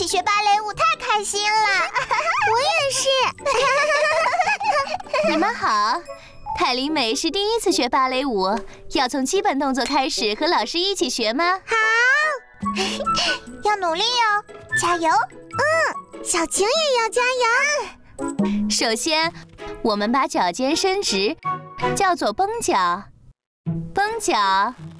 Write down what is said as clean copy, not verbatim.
起学芭蕾舞太开心了。我也是。 你们好，凯琳美是第一次学芭蕾舞，要从基本动作开始，和老师一起学吗？ 好，要努力哦，加油！小晴也要加油。 首先，我们把脚尖伸直，叫做绷脚。绷脚